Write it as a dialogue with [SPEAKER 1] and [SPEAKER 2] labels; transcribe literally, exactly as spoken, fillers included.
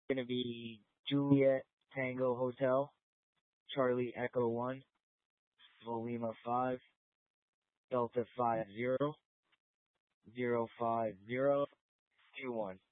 [SPEAKER 1] Gonna be Juliet Tango Hotel, Charlie Echo One, Volima Five, Delta Five Zero, Zero Five Zero, Two One.